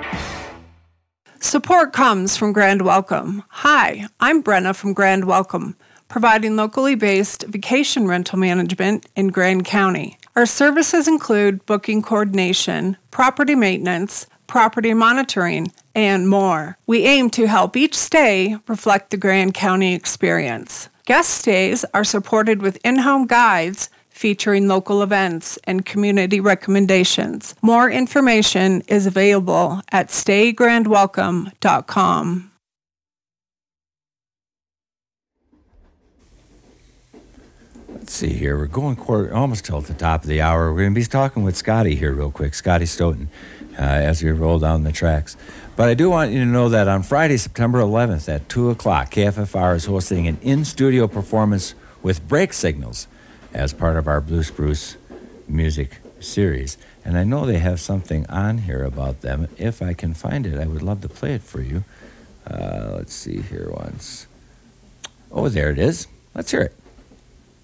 Support comes from Grand Welcome. Hi, I'm Brenna from Grand Welcome, providing locally based vacation rental management in Grand County. Our services include booking coordination, property maintenance, property monitoring, and more. We aim to help each stay reflect the Grand County experience. Guest stays are supported with in-home guides featuring local events and community recommendations. More information is available at staygrandwelcome.com. Let's see here. We're going almost till the top of the hour. We're going to be talking with Scotty here real quick, Scotty Stoughton, as we roll down the tracks. But I do want you to know that on Friday, September 11th at 2 o'clock, KFFR is hosting an in-studio performance with Break Signals as part of our Blue Spruce music series. And I know they have something on here about them. If I can find it, I would love to play it for you. Let's see here once. Oh, there it is. Let's hear it.